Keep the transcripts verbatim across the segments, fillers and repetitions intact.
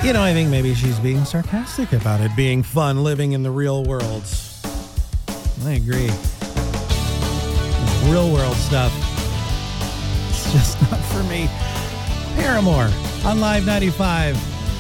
You know, I think maybe she's being sarcastic about it being fun living in the real world. I agree. This real world stuff, it's just not for me. Paramore on Live ninety-five.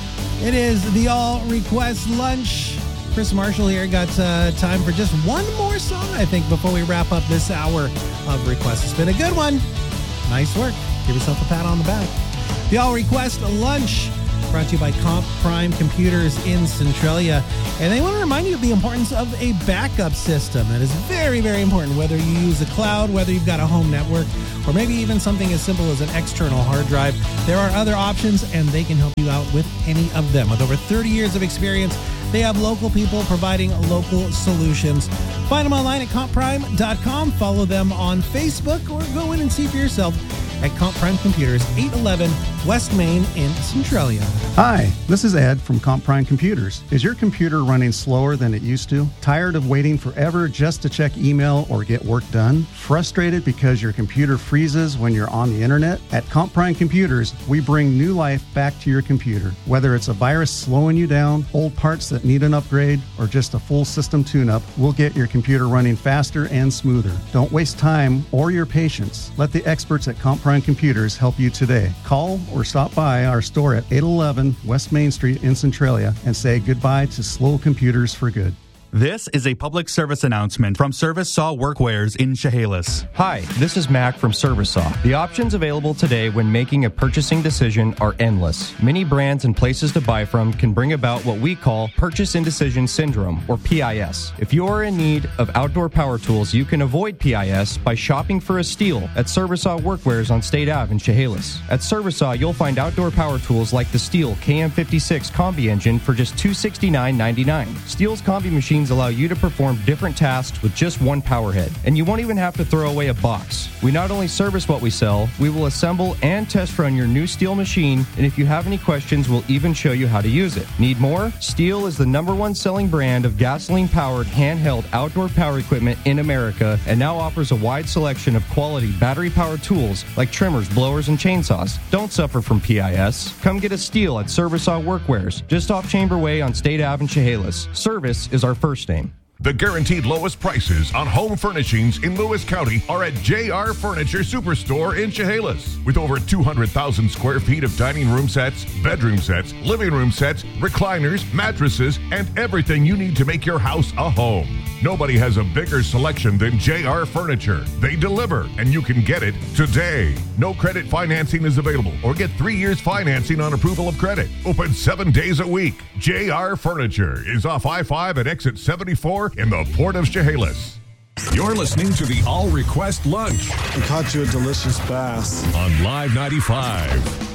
It is the All Request Lunch. Chris Marshall here. Got uh, time for just one more song, I think, before we wrap up this hour of requests. It's been a good one. Nice work. Give yourself a pat on the back. The All Request Lunch, brought to you by Comp Prime Computers in Centralia. And they want to remind you of the importance of a backup system. That is very, very important, whether you use a cloud, whether you've got a home network, or maybe even something as simple as an external hard drive. There are other options, and they can help you out with any of them. With over thirty years of experience, they have local people providing local solutions. Find them online at comp prime dot com. Follow them on Facebook, or go in and see for yourself at Comp Prime Computers, eight eleven West Main in Centralia. Hi, this is Ed from Comp Prime Computers. Is your computer running slower than it used to? Tired of waiting forever just to check email or get work done? Frustrated because your computer freezes when you're on the internet? At Comp Prime Computers, we bring new life back to your computer. Whether it's a virus slowing you down, old parts that need an upgrade, or just a full system tune-up, we'll get your computer running faster and smoother. Don't waste time or your patience. Let the experts at Comp Prime Computers help you today. Call or stop by our store at eight eleven West Main Street in Centralia and say goodbye to slow computers for good. This is a public service announcement from Service Saw Workwears in Chehalis. Hi, this is Mac from Service Saw. The options available today when making a purchasing decision are endless. Many brands and places to buy from can bring about what we call purchase indecision syndrome, or P I S. If you are in need of outdoor power tools, you can avoid P I S by shopping for a Stihl at Service Saw Workwears on State Avenue in Chehalis. At Service Saw, you'll find outdoor power tools like the Stihl K M fifty-six Combi engine for just two hundred sixty-nine dollars and ninety-nine cents. Stihl's Combi machines allow you to perform different tasks with just one power head, and you won't even have to throw away a box. We not only service what we sell, we will assemble and test run your new Stihl machine, and if you have any questions, we'll even show you how to use it. Need more? Stihl is the number one selling brand of gasoline-powered handheld outdoor power equipment in America, and now offers a wide selection of quality battery-powered tools like trimmers, blowers, and chainsaws. Don't suffer from P I S. Come get a Stihl at Service Saw Workwears, just off Chamber Way on State Avenue in Chehalis. Service is our first name. The guaranteed lowest prices on home furnishings in Lewis County are at J R Furniture Superstore in Chehalis. With over two hundred thousand square feet of dining room sets, bedroom sets, living room sets, recliners, mattresses, and everything you need to make your house a home. Nobody has a bigger selection than J R Furniture. They deliver, and you can get it today. No credit financing is available, or get three years financing on approval of credit. Open seven days a week. J R Furniture is off I five at exit seventy-four in the Port of Chehalis. You're listening to the All Request Lunch. I caught you a delicious bass on Live ninety-five.